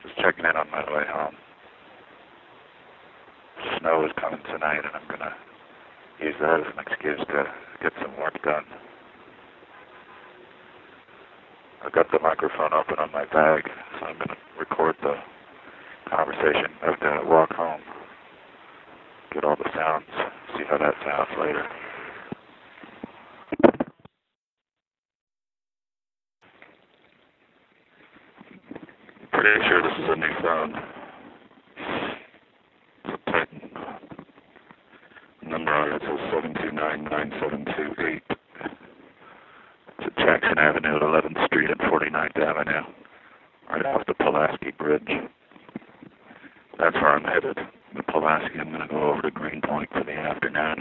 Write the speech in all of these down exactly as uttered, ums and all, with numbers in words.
Just checking in on my way home. Snow is coming tonight, and I'm gonna use that as an excuse to get some work done. I've got the microphone open on my bag, so I'm gonna record the conversation of the walk home. Get all the sounds, see how that sounds later. Pretty sure this is a new phone. It's a Titan. The number on it says seven two nine nine seven two eight. It's at Jackson Avenue at eleventh Street and forty-ninth Avenue, right off the Pulaski Bridge. That's where I'm headed. The Pulaski, I'm going to go over to Greenpoint for the afternoon.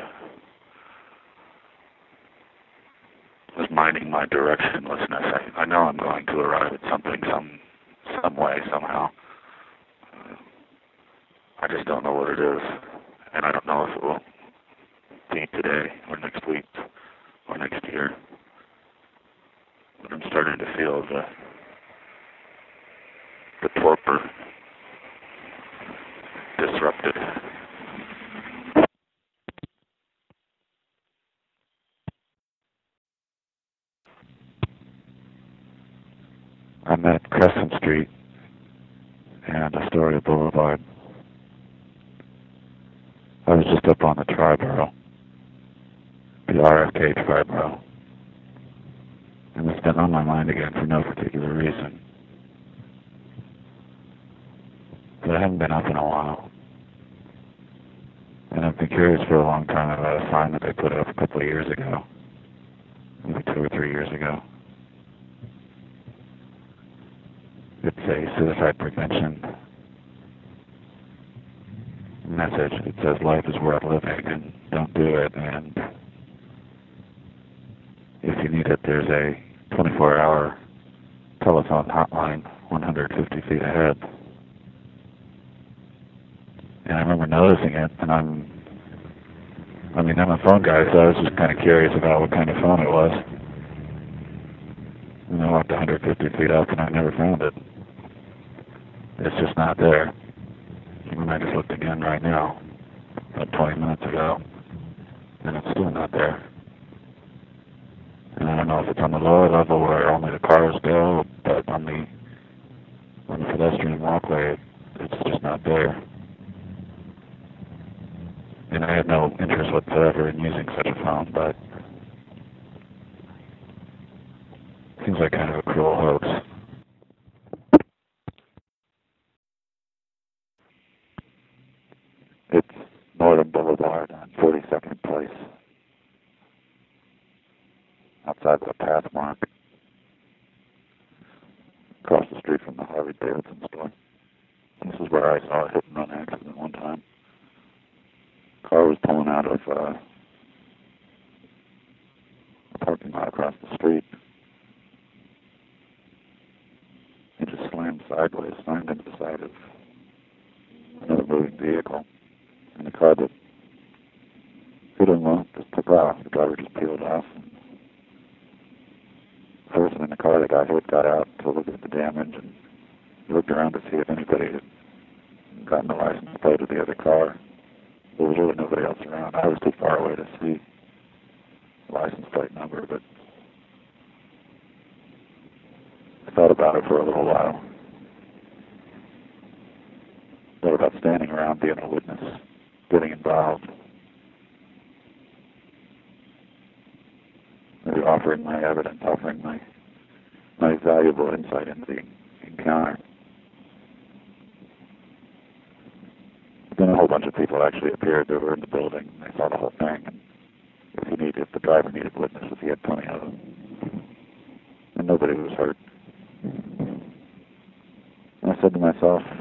Just minding my directionlessness. I, I know I'm going to arrive at something some some way, somehow. Uh, I just don't know what it is. And I don't know if it will be today or next week or next year. But I'm starting to feel the, the torpor disrupted. I'm at Crescent Street and Astoria Boulevard. I was just up on the Triborough, the R F K Triborough, and it's been on my mind again for no particular reason. But I haven't been up in a while. And I've been curious for a long time about a sign that they put up a couple of years ago, maybe two or three years ago. It's a suicide prevention message. It says life is worth living and don't do it. And if you need it, there's a twenty-four hour telephone hotline one hundred fifty feet ahead. And I remember noticing it, and I'm, I mean, I'm a phone guy, so I was just kind of curious about what kind of phone it was. And I walked one hundred fifty feet up, and I never found it. It's just not there. And I just looked again right now, about twenty minutes ago, and it's still not there. And I don't know if it's on the lower level where only the cars go, but on the on the pedestrian walkway, it's just not there. And I had no interest whatsoever in using such a phone, but it seems like kind of a cruel hoax. It's Northern Boulevard on forty-second Place, outside the Pathmark, across the street from the Harley Davidson store. This is where I saw a hit and run accident one time. Car was pulling out of uh, a parking lot across the street. It just slammed sideways, slammed into the side of another moving vehicle. And the car that hit him well, just took off. The driver just peeled off. And the person in the car that got hit got out to look at the damage and looked around to see if anybody had gotten the license plate of the other car. There was really nobody else around. I was too far away to see the license plate number, but I thought about it for a little while. Thought about standing around, being a witness, getting involved, maybe offering my evidence, offering my my valuable insight into the encounter. Then a whole bunch of people actually appeared that were in the building. They saw the whole thing. And if he needed, if the driver needed witnesses, he had plenty of them. And nobody was hurt. And I said to myself,